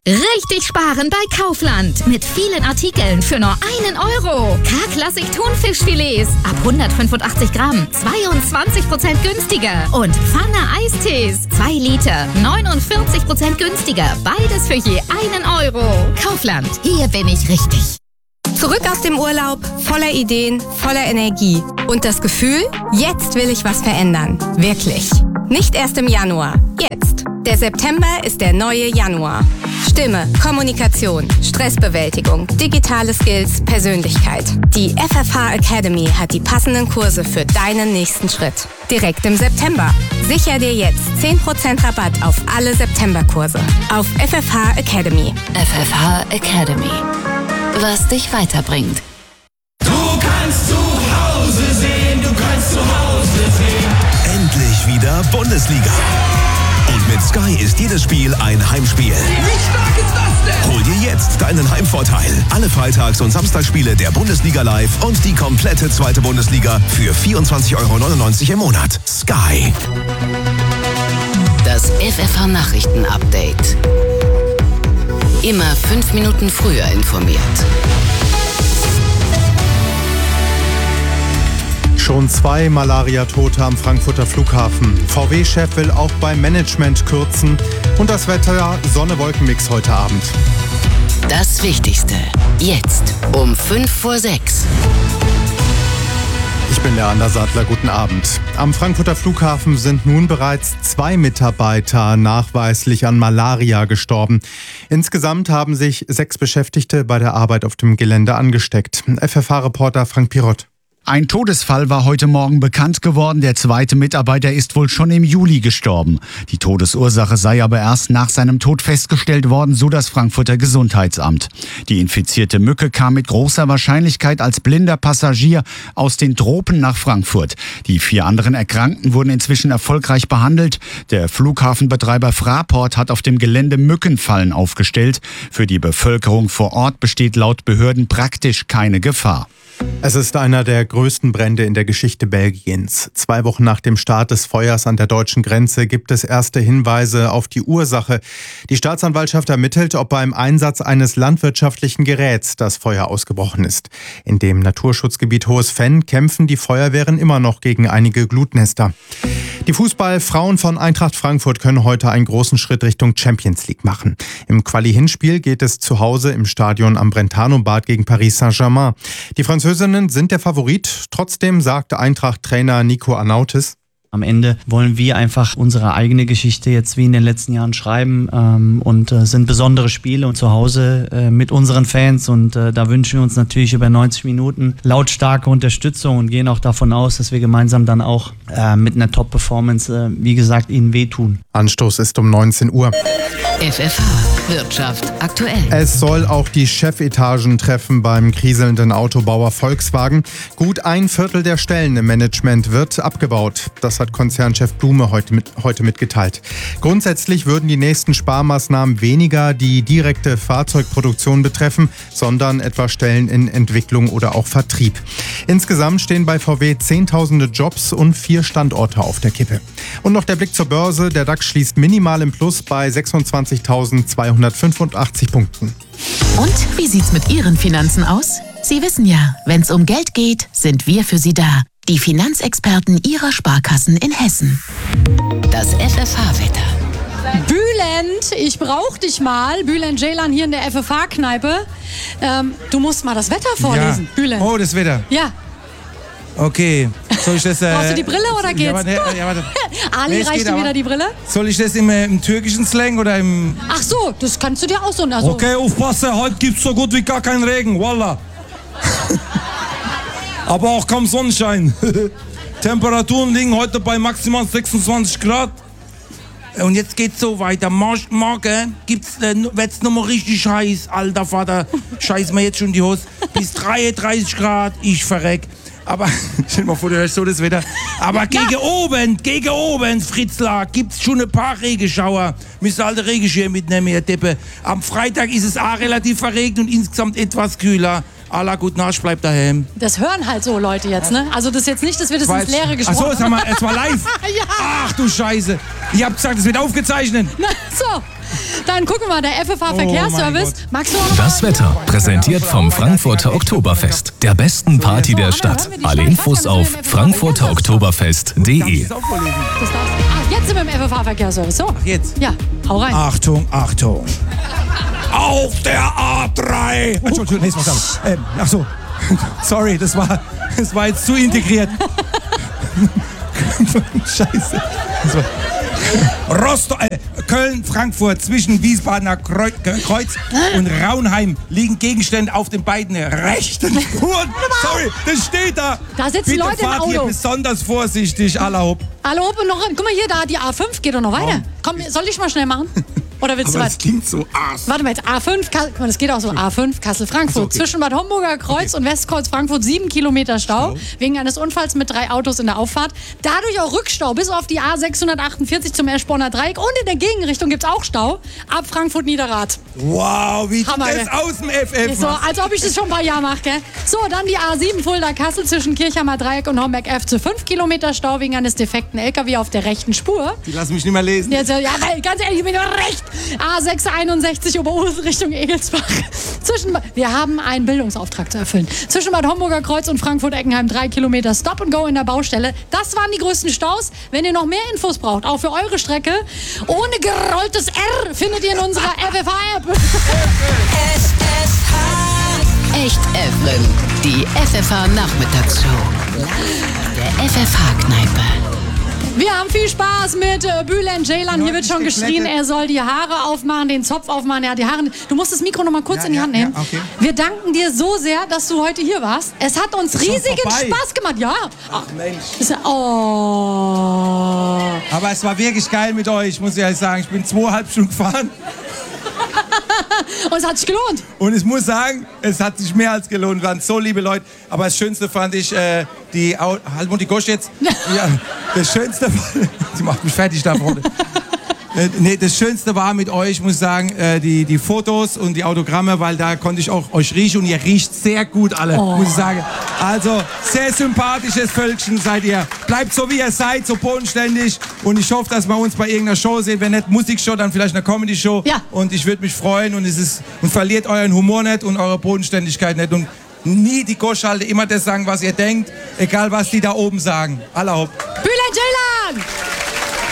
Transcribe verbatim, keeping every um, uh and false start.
Richtig sparen bei Kaufland. Mit vielen Artikeln für nur einen Euro. K-Klassik Thunfischfilets ab hundertfünfundachtzig Gramm. zweiundzwanzig Prozent günstiger. Und Pfanne Eistees. zwei Liter. neunundvierzig Prozent günstiger. Beides für je einen Euro. Kaufland. Hier bin ich richtig. Zurück aus dem Urlaub, voller Ideen, voller Energie. Und das Gefühl, jetzt will ich was verändern. Wirklich. Nicht erst im Januar. Jetzt. Der September ist der neue Januar. Stimme, Kommunikation, Stressbewältigung, digitale Skills, Persönlichkeit. Die F F H Academy hat die passenden Kurse für deinen nächsten Schritt. Direkt im September. Sicher dir jetzt zehn Prozent Rabatt auf alle Septemberkurse. Auf F F H Academy. F F H Academy. Was dich weiterbringt. Du kannst zu Hause sehen, du kannst zu Hause sehen. Endlich wieder Bundesliga. Und mit Sky ist jedes Spiel ein Heimspiel. Wie stark ist das denn? Hol dir jetzt deinen Heimvorteil. Alle Freitags- und Samstagsspiele der Bundesliga live und die komplette zweite Bundesliga für vierundzwanzig Euro neunundneunzig im Monat. Sky. Das F F H Nachrichten-Update. Immer fünf Minuten früher informiert. Schon zwei Malaria-Tote am Frankfurter Flughafen. V W-Chef will auch beim Management kürzen. Und das Wetter, Sonne-Wolken-Mix heute Abend. Das Wichtigste. Jetzt um fünf vor sechs. Ich bin der Anders Adler, guten Abend. Am Frankfurter Flughafen sind nun bereits zwei Mitarbeiter nachweislich an Malaria gestorben. Insgesamt haben sich sechs Beschäftigte bei der Arbeit auf dem Gelände angesteckt. F F H-Reporter Frank Pirott. Ein Todesfall war heute Morgen bekannt geworden. Der zweite Mitarbeiter ist wohl schon im Juli gestorben. Die Todesursache sei aber erst nach seinem Tod festgestellt worden, so das Frankfurter Gesundheitsamt. Die infizierte Mücke kam mit großer Wahrscheinlichkeit als blinder Passagier aus den Tropen nach Frankfurt. Die vier anderen Erkrankten wurden inzwischen erfolgreich behandelt. Der Flughafenbetreiber Fraport hat auf dem Gelände Mückenfallen aufgestellt. Für die Bevölkerung vor Ort besteht laut Behörden praktisch keine Gefahr. Es ist einer der größten Brände in der Geschichte Belgiens. Zwei Wochen nach dem Start des Feuers an der deutschen Grenze gibt es erste Hinweise auf die Ursache. Die Staatsanwaltschaft ermittelt, ob beim Einsatz eines landwirtschaftlichen Geräts das Feuer ausgebrochen ist. In dem Naturschutzgebiet Hohes Venn kämpfen die Feuerwehren immer noch gegen einige Glutnester. Die Fußballfrauen von Eintracht Frankfurt können heute einen großen Schritt Richtung Champions League machen. Im Quali-Hinspiel geht es zu Hause im Stadion am Brentano-Bad gegen Paris Saint-Germain. Die Französinnen sind der Favorit. Trotzdem sagte Eintracht-Trainer Nico Arnautis: Am Ende wollen wir einfach unsere eigene Geschichte jetzt wie in den letzten Jahren schreiben ähm, und äh, sind besondere Spiele und zu Hause äh, mit unseren Fans und äh, da wünschen wir uns natürlich über neunzig Minuten lautstarke Unterstützung und gehen auch davon aus, dass wir gemeinsam dann auch äh, mit einer Top-Performance, äh, wie gesagt, ihnen wehtun. Anstoß ist um neunzehn Uhr. F F H Wirtschaft aktuell. Es soll auch die Chefetagen treffen beim kriselnden Autobauer Volkswagen. Gut ein Viertel der Stellen im Management wird abgebaut. Das hat Konzernchef Blume heute, mit, heute mitgeteilt. Grundsätzlich würden die nächsten Sparmaßnahmen weniger die direkte Fahrzeugproduktion betreffen, sondern etwa Stellen in Entwicklung oder auch Vertrieb. Insgesamt stehen bei V W zehntausende Jobs und vier Standorte auf der Kippe. Und noch der Blick zur Börse. Der DAX schließt minimal im Plus bei sechsundzwanzigtausendzweihundertfünfundachtzig Punkten. Und wie sieht's mit Ihren Finanzen aus? Sie wissen ja, wenn's um Geld geht, sind wir für Sie da. Die Finanzexperten Ihrer Sparkassen in Hessen. Das F F H-Wetter. Bülent, ich brauch dich mal. Bülent Ceylan hier in der F F H-Kneipe. Ähm, du musst mal das Wetter vorlesen, ja. Bülent. Oh, das Wetter? Ja. Okay. Soll ich das... Äh, Brauchst du die Brille oder geht's? Ja, warte, ja, warte. Ali, nee, reicht dir wieder die Brille? Soll ich das im, äh, im türkischen Slang oder im... Ach so, das kannst du dir aussuchen. Also okay, aufpasse, heute gibt's so gut wie gar keinen Regen, wallah. Aber auch kaum Sonnenschein. Temperaturen liegen heute bei maximal sechsundzwanzig Grad. Und jetzt geht's so weiter. Morgen gibt's, äh, wird's nochmal richtig heiß. Alter Vater, scheiß mir jetzt schon die Hose. Bis dreiunddreißig Grad, ich verreck. Aber, stell dir mal vor, du hörst so das Wetter. Aber gegen ja. oben, gegen oben, Fritzlar, gibt's schon ein paar Regenschauer. Müsst ihr alte Regenschirm mitnehmen, ihr Deppe. Am Freitag ist es auch relativ verregnet und insgesamt etwas kühler. Allah gut Nasch, bleibt daheim. Das hören halt so Leute jetzt, ne? Also das ist jetzt nicht, dass wir das ins Leere gesprochen haben. Ach so, sag mal, es war live. Ja. Ach du Scheiße. Ich hab gesagt, es wird aufgezeichnet. Na, so. Dann gucken wir mal, der F F H-Verkehrsservice. Oh Magst du auch noch Das Wetter, präsentiert vom Frankfurter Oktoberfest, der besten Party der Stadt. Alle Infos auf frankfurter oktoberfest punkt de. Das darfst du. Ah, jetzt sind wir im F F H-Verkehrsservice. So. Ach, jetzt? Ja, hau rein. Achtung, Achtung. Auf der A drei. Oh, Entschuldigung, nee, was anderes. Ähm, ach so. Sorry, das war, das war jetzt zu integriert. Scheiße. Das war Rostock, äh, Köln, Frankfurt, zwischen Wiesbadener Kreuz, Kreuz und Raunheim liegen Gegenstände auf den beiden rechten Spuren. Sorry, das steht da. Da sitzen Bitte Leute im fahrt Auto. hier besonders vorsichtig, Allerhob. Hallo, und noch, guck mal hier, da, die A fünf geht doch noch weiter. Komm, soll ich mal schnell machen? Oder willst Aber du das was? klingt so ass. Warte mal, jetzt A fünf, Ka- guck mal, das geht auch so, A fünf, Kassel-Frankfurt. Ach so, okay. Zwischen Bad Homburger Kreuz und Westkreuz Frankfurt sieben Kilometer Stau, Stau. wegen eines Unfalls mit drei Autos in der Auffahrt. Dadurch auch Rückstau bis auf die A sechshundertachtundvierzig zum Eschborner Dreieck. Und in der Gegenrichtung gibt es auch Stau ab Frankfurt-Niederrad. Wow, wie Hammer, du das gell? aus dem F F Ist so, machst. als ob ich das schon ein paar Jahre mache, gell? So, dann die A sieben Fulda-Kassel zwischen Kirchheimer Dreieck und Homberg F zu fünf Kilometer Stau wegen eines defekten L K W auf der rechten Spur. Die lassen mich nicht mehr lesen. Jetzt, ja, weil, ganz ehrlich, ich bin doch recht. A sechs einundsechzig Oberursel Richtung Egelsbach. Zwischen, wir haben einen Bildungsauftrag zu erfüllen. Zwischen Bad Homburger Kreuz und Frankfurt-Eckenheim drei Kilometer Stop and Go in der Baustelle. Das waren die größten Staus. Wenn ihr noch mehr Infos braucht, auch für eure Strecke, ohne gerolltes R findet ihr in unserer F F H-App. Echt Evelyn, die F F H-Nachmittagsshow. Der F F H-Kneipe. Wir haben viel Spaß mit äh, Bülent Ceylan. Hier wird schon geschrien, er soll die Haare aufmachen, den Zopf aufmachen. Er hat die Haare. Du musst das Mikro noch mal kurz Ja, in die ja, Hand nehmen. ja, okay. Wir danken dir so sehr, dass du heute hier warst. Es hat uns Ist schon riesigen vorbei. Spaß gemacht. Ja. Ach Mensch. Ist ja- Oh. Aber es war wirklich geil mit euch, muss ich ehrlich sagen. Ich bin zweieinhalb Stunden gefahren. Und es hat sich gelohnt. Und ich muss sagen, es hat sich mehr als gelohnt. Wir waren so liebe Leute. Aber das Schönste fand ich, äh, die... Au halt die Gosch jetzt. Ja, das Schönste... Sie macht mich fertig da vorne. Äh, nee, das Schönste war mit euch, muss ich sagen, äh, die, die Fotos und die Autogramme, weil da konnte ich auch euch riechen und ihr riecht sehr gut alle, Oh. muss ich sagen. Also, sehr sympathisches Völkchen seid ihr. Bleibt so, wie ihr seid, so bodenständig und ich hoffe, dass wir uns bei irgendeiner Show sehen. Wenn nicht Musikshow, dann vielleicht eine Comedy-Show. Ja. Und ich würde mich freuen und, es ist, und verliert euren Humor nicht und eure Bodenständigkeit nicht und nie die Goschhalte, immer das sagen, was ihr denkt, egal was die da oben sagen. Allerhopp. Bülent Ceylan.